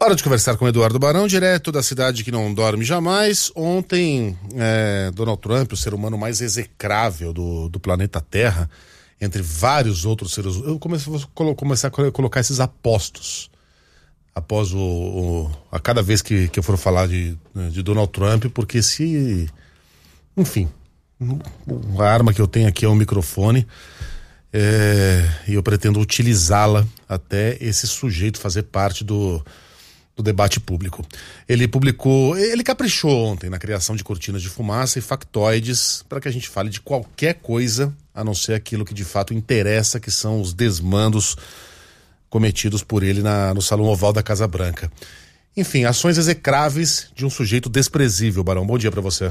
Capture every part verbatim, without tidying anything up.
Hora de conversar com Eduardo Barão, direto da cidade que não dorme jamais. Ontem, é, Donald Trump, o ser humano mais execrável do, do planeta Terra, entre vários outros seres humanos, eu comecei, vou começar a colocar esses apostos. Após o, o a cada vez que, que eu for falar de, de Donald Trump, porque se, enfim, a arma que eu tenho aqui é um microfone, é, e eu pretendo utilizá-la até esse sujeito fazer parte do do debate público. Ele publicou, ele caprichou ontem na criação de cortinas de fumaça e factoides para que a gente fale de qualquer coisa, a não ser aquilo que de fato interessa, que são os desmandos cometidos por ele na, no Salão Oval da Casa Branca. Enfim, ações execráveis de um sujeito desprezível. Barão, bom dia para você.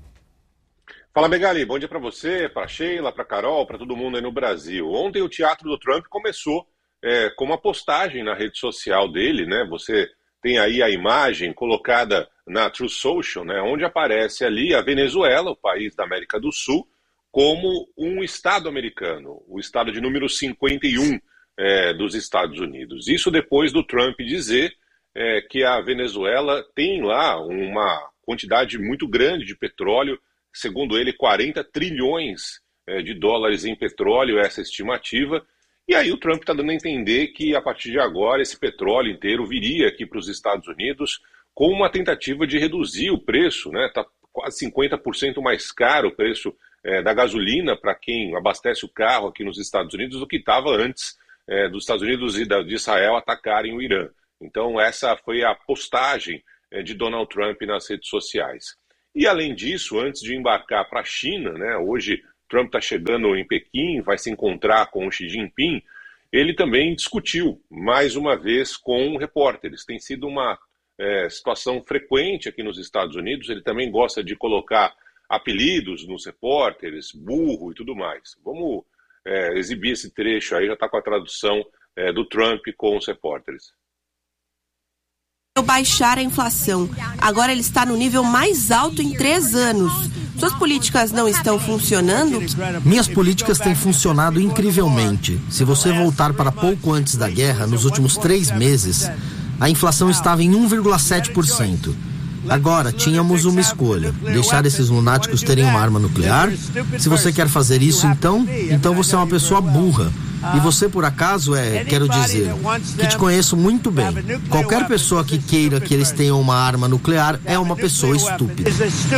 Fala, Megali, bom dia para você, para Sheila, para Carol, para todo mundo aí no Brasil. Ontem o teatro do Trump começou é, com uma postagem na rede social dele, né? Você tem aí a imagem colocada na Truth Social, né, onde aparece ali a Venezuela, o país da América do Sul, como um estado americano, o estado de número cinquenta e um é, dos Estados Unidos. Isso depois do Trump dizer é, que a Venezuela tem lá uma quantidade muito grande de petróleo, segundo ele, quarenta trilhões é, de dólares em petróleo, essa estimativa. E aí o Trump está dando a entender que, a partir de agora, esse petróleo inteiro viria aqui para os Estados Unidos com uma tentativa de reduzir o preço, né? Está quase cinquenta por cento mais caro o preço é, da gasolina para quem abastece o carro aqui nos Estados Unidos do que estava antes é, dos Estados Unidos e da, de Israel atacarem o Irã. Então essa foi a postagem é, de Donald Trump nas redes sociais. E além disso, antes de embarcar para a China, né, hoje Trump está chegando em Pequim, vai se encontrar com o Xi Jinping, ele também discutiu, mais uma vez, com repórteres. Tem sido uma é, situação frequente aqui nos Estados Unidos, ele também gosta de colocar apelidos nos repórteres, burro e tudo mais. Vamos é, exibir esse trecho aí, já está com a tradução é, do Trump com os repórteres. Baixar a inflação. Agora ele está no nível mais alto em três anos. Suas políticas não estão funcionando? Minhas políticas têm funcionado incrivelmente. Se você voltar para pouco antes da guerra, nos últimos três meses, a inflação estava em um vírgula sete por cento. Agora, tínhamos uma escolha: deixar esses lunáticos terem uma arma nuclear. Se você quer fazer isso, então, então você é uma pessoa burra. E você, por acaso, é, quero dizer, que te conheço muito bem. Qualquer pessoa que queira que eles tenham uma arma nuclear é uma pessoa estúpida.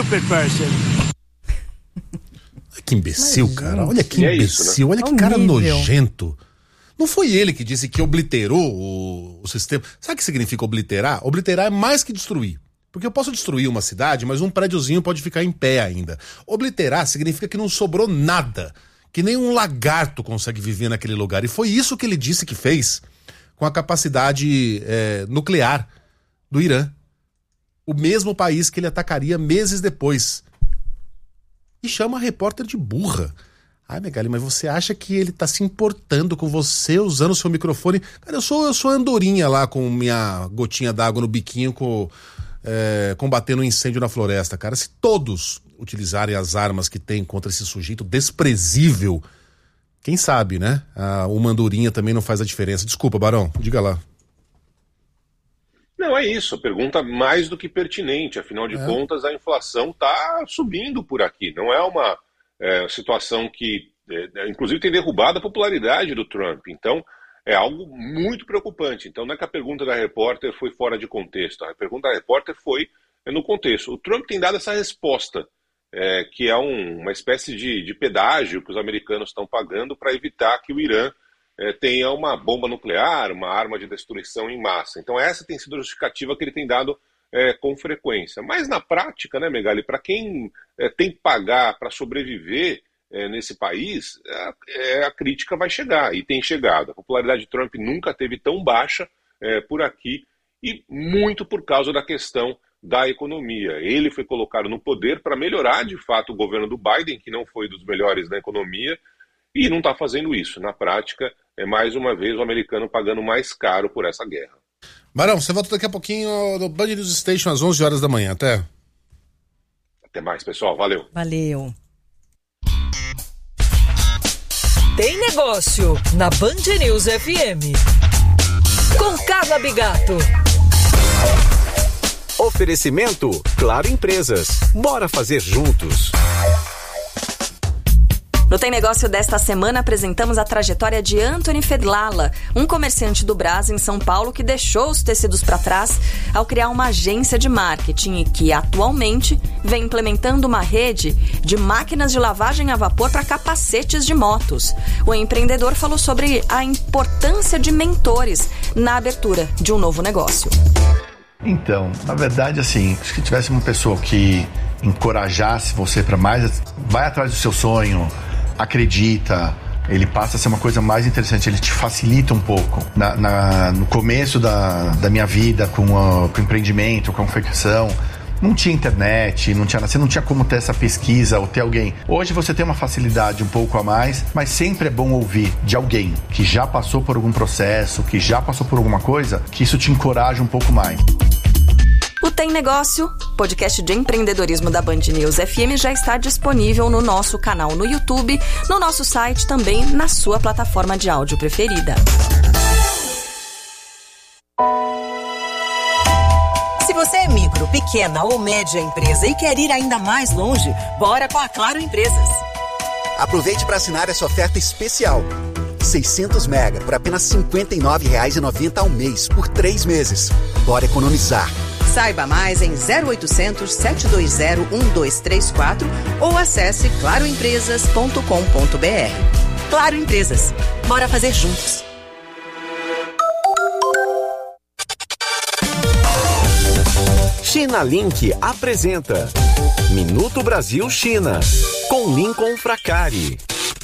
Olha que imbecil, cara. Olha que imbecil. Olha que cara nojento. Não foi ele que disse que obliterou o, o sistema. Sabe o que significa obliterar? Obliterar é mais que destruir. Porque eu posso destruir uma cidade, mas um prédiozinho pode ficar em pé ainda. Obliterar significa que não sobrou nada. Que nem um lagarto consegue viver naquele lugar. E foi isso que ele disse que fez com a capacidade é, nuclear do Irã. O mesmo país que ele atacaria meses depois. E chama a repórter de burra. Ai, Megali, mas você acha que ele tá se importando com você usando o seu microfone? Cara, eu sou, eu sou andorinha lá com minha gotinha d'água no biquinho, com, é, combatendo um incêndio na floresta, cara. Se todos utilizarem as armas que tem contra esse sujeito desprezível, quem sabe, né? Ah, uma andorinha também não faz a diferença. Desculpa, Barão, diga lá. Não, é isso. Pergunta mais do que pertinente. Afinal de é. contas, a inflação está subindo por aqui. Não é uma é, situação que, é, inclusive, tem derrubado a popularidade do Trump. Então, é algo muito preocupante. Então, não é que a pergunta da repórter foi fora de contexto. A pergunta da repórter foi no contexto. O Trump tem dado essa resposta, é, que é um, uma espécie de, de pedágio que os americanos estão pagando para evitar que o Irã é, tenha uma bomba nuclear, uma arma de destruição em massa. Então essa tem sido a justificativa que ele tem dado é, com frequência. Mas na prática, né, Megali, para quem é, tem que pagar para sobreviver é, nesse país, é, a crítica vai chegar, e tem chegado. A popularidade de Trump nunca teve tão baixa é, por aqui, e muito por causa da questão da economia. Ele foi colocado no poder para melhorar, de fato, o governo do Biden, que não foi dos melhores na economia, e não está fazendo isso. Na prática, é mais uma vez o americano pagando mais caro por essa guerra. Barão, você volta daqui a pouquinho no Band News Station às onze horas da manhã. Até. Até mais, pessoal. Valeu. Valeu. Tem negócio na Band News F M. Com Carla Bigato. Oferecimento Claro Empresas. Bora fazer juntos. No Tem Negócio desta semana, apresentamos a trajetória de Anthony Fedlala, um comerciante do Brás, em São Paulo, que deixou os tecidos para trás ao criar uma agência de marketing e que, atualmente, vem implementando uma rede de máquinas de lavagem a vapor para capacetes de motos. O empreendedor falou sobre a importância de mentores na abertura de um novo negócio. Então, na verdade, assim, se tivesse uma pessoa que encorajasse você para mais, vai atrás do seu sonho, acredita, ele passa a ser uma coisa mais interessante, ele te facilita um pouco. Na, na, no começo da, da minha vida com, a, com o empreendimento, com a confecção, não tinha internet, não tinha, você não tinha como ter essa pesquisa ou ter alguém. Hoje você tem uma facilidade um pouco a mais, mas sempre é bom ouvir de alguém que já passou por algum processo, que já passou por alguma coisa, que isso te encoraja um pouco mais. O Tem Negócio, podcast de empreendedorismo da Band News F M, já está disponível no nosso canal no YouTube, no nosso site, também na sua plataforma de áudio preferida. Se você é micro, pequena ou média empresa e quer ir ainda mais longe, bora com a Claro Empresas. Aproveite para assinar essa oferta especial. seiscentos mega por apenas cinquenta e nove reais e noventa centavos ao mês, por três meses. Bora economizar. Saiba mais em zero oitocentos, sete dois zero, um dois três quatro ou acesse claro empresas ponto com ponto b r. Claro Empresas. Bora fazer juntos. China Link apresenta Minuto Brasil China, com Lincoln Fracari.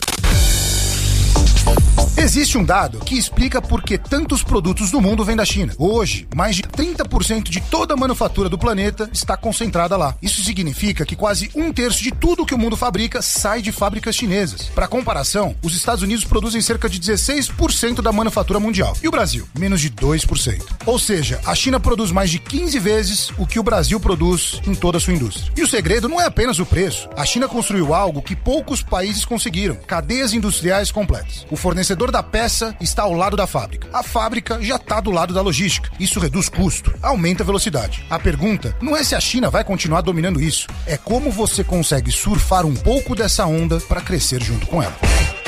Existe um dado que explica por que tantos produtos do mundo vêm da China. Hoje, mais de trinta por cento de toda a manufatura do planeta está concentrada lá. Isso significa que quase um terço de tudo que o mundo fabrica sai de fábricas chinesas. Para comparação, os Estados Unidos produzem cerca de dezesseis por cento da manufatura mundial. E o Brasil? Menos de dois por cento. Ou seja, a China produz mais de quinze vezes o que o Brasil produz em toda a sua indústria. E o segredo não é apenas o preço. A China construiu algo que poucos países conseguiram: cadeias industriais completas. O fornecedor da peça está ao lado da fábrica. A fábrica já está do lado da logística. Isso reduz custo, aumenta a velocidade. A pergunta não é se a China vai continuar dominando isso, é como você consegue surfar um pouco dessa onda para crescer junto com ela.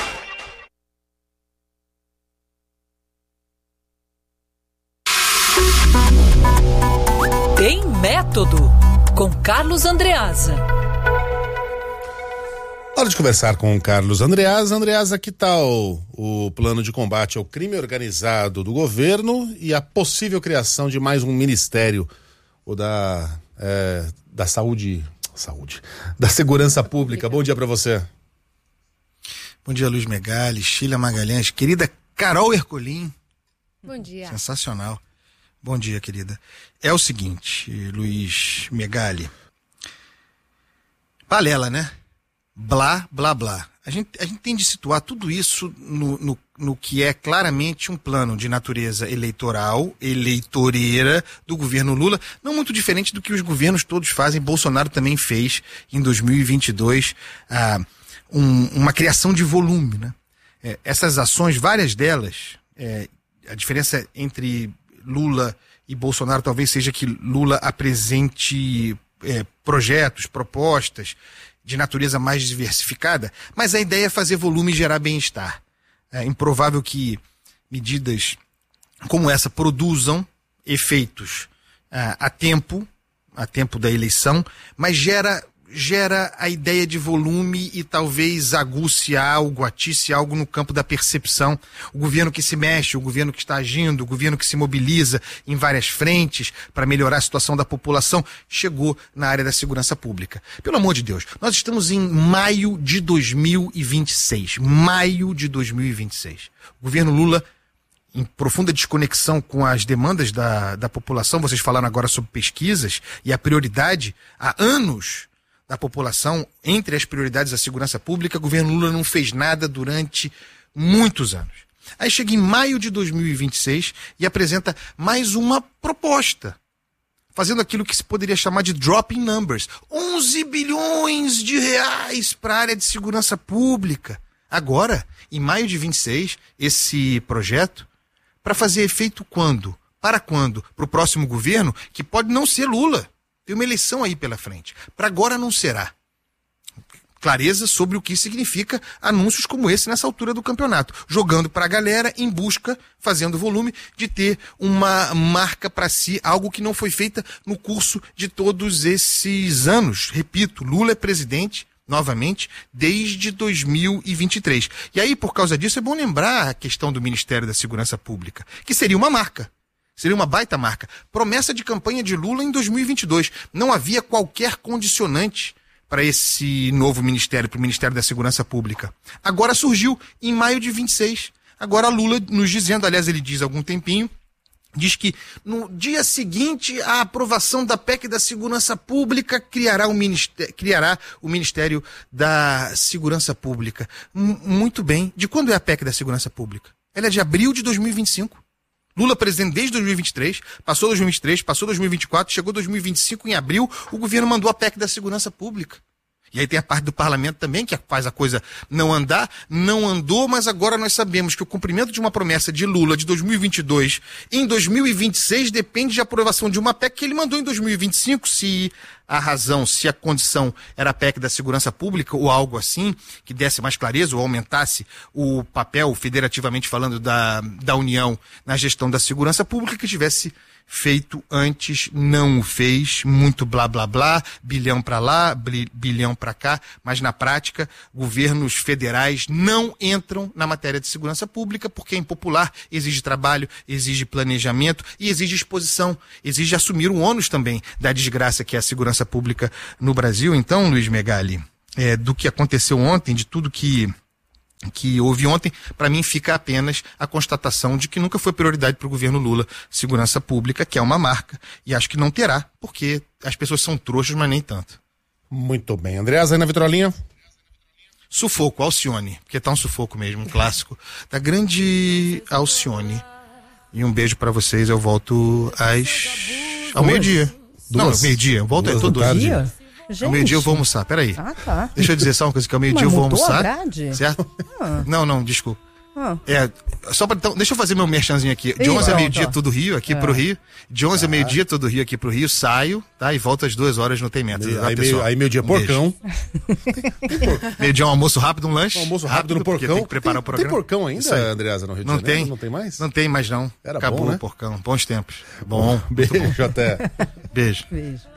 Tem Método, com Carlos Andreasa. Hora de conversar com o Carlos Andreasa. Andreasa, que tal o plano de combate ao crime organizado do governo e a possível criação de mais um ministério, ou da, é, da saúde, saúde, da segurança pública? Bom dia para você. Bom dia, Luiz Megali, Sheila Magalhães, querida Carol Ercolim. Bom dia. Sensacional. Bom dia, querida. É o seguinte, Luiz Megali. Balela, né? Blá, blá, blá. A gente, a gente tem de situar tudo isso no, no, no que é claramente um plano de natureza eleitoral, eleitoreira do governo Lula, não muito diferente do que os governos todos fazem. Bolsonaro também fez em dois mil e vinte e dois ah, um, uma criação de volume, né? É, essas ações, várias delas, é, a diferença entre Lula e Bolsonaro talvez seja que Lula apresente é, projetos, propostas de natureza mais diversificada, mas a ideia é fazer volume e gerar bem-estar. É improvável que medidas como essa produzam efeitos uh, a tempo, a tempo da eleição, mas gera, gera a ideia de volume e talvez aguce algo, atice algo no campo da percepção. O governo que se mexe, o governo que está agindo, o governo que se mobiliza em várias frentes para melhorar a situação da população, chegou na área da segurança pública. Pelo amor de Deus, nós estamos em maio de dois mil e vinte e seis. Maio de dois mil e vinte e seis. O governo Lula, em profunda desconexão com as demandas da, da população, vocês falaram agora sobre pesquisas e a prioridade há anos da população, entre as prioridades da segurança pública, o governo Lula não fez nada durante muitos anos. Aí chega em maio de dois mil e vinte e seis e apresenta mais uma proposta, fazendo aquilo que se poderia chamar de dropping numbers. onze bilhões de reais para a área de segurança pública. Agora, em maio de vinte e seis, esse projeto, para fazer efeito quando? Para quando? Para o próximo governo, que pode não ser Lula. Tem uma eleição aí pela frente. Para agora não será. Clareza sobre o que significa anúncios como esse nessa altura do campeonato. Jogando para a galera em busca, fazendo volume, de ter uma marca para si, algo que não foi feita no curso de todos esses anos. Repito, Lula é presidente, novamente, desde dois mil e vinte e três. E aí, por causa disso, é bom lembrar a questão do Ministério da Segurança Pública, que seria uma marca. Seria uma baita marca. Promessa de campanha de Lula em dois mil e vinte e dois. Não havia qualquer condicionante para esse novo ministério, para o Ministério da Segurança Pública. Agora surgiu em maio de vinte e seis. Agora Lula nos dizendo, aliás, ele diz há algum tempinho, diz que no dia seguinte à aprovação da P E C da Segurança Pública criará o Ministério, criará o Ministério da Segurança Pública. M- muito bem. De quando é a P E C da Segurança Pública? Ela é de abril de dois mil e vinte e cinco. Lula presidente desde dois mil e vinte e três, passou dois mil e vinte e três, passou dois mil e vinte e quatro, chegou dois mil e vinte e cinco em abril, o governo mandou a P E C da Segurança Pública. E aí tem a parte do parlamento também, que faz a coisa não andar, não andou, mas agora nós sabemos que o cumprimento de uma promessa de Lula de dois mil e vinte e dois em dois mil e vinte e seis depende de aprovação de uma P E C que ele mandou em dois mil e vinte e cinco, se a razão, se a condição era a P E C da Segurança Pública ou algo assim, que desse mais clareza ou aumentasse o papel, federativamente falando, da, da União na gestão da segurança pública, que tivesse feito antes, não o fez, muito blá blá blá, bilhão para lá, bilhão para cá, mas na prática, governos federais não entram na matéria de segurança pública porque é impopular, exige trabalho, exige planejamento e exige exposição, exige assumir o ônus também da desgraça que é a segurança pública no Brasil. Então, Luiz Megali, é, do que aconteceu ontem, de tudo que que houve ontem, para mim fica apenas a constatação de que nunca foi prioridade para o governo Lula segurança pública, que é uma marca, e acho que não terá, porque as pessoas são trouxas, mas nem tanto. Muito bem. Andreasa, aí na vitrolinha? Sufoco, Alcione, porque tá um sufoco mesmo, um clássico da grande Alcione. E um beijo para vocês, eu volto às... ao meio-dia. Não, ao meio-dia, eu volto aí todo dia. Gente. Ao meio-dia eu vou almoçar, peraí. Ah, tá. Deixa eu dizer só uma coisa, que ao meio-dia eu vou almoçar. A grade? Certo? Ah. Não, não, desculpa. Ah. É, só pra, então, deixa eu fazer meu merchanzinho aqui. De onze a meio-dia todo Rio, aqui é. pro Rio. De onze a meio-dia todo Rio, aqui pro Rio. Saio, tá? E volto às duas horas no Tem Meta. Aí, aí, meio, aí meio-dia um porcão. Meio-dia um almoço rápido, um lanche. Um almoço rápido, rápido no porcão. Tem que preparar tem, o programa. Tem porcão ainda, Andreasa, no Rio de não Janeiro? Tem. Não tem mais? Não tem mais, não. Era Acabou bom, né? o porcão. Bons tempos. Bom, beijo bom. até. Beijo. Beijo.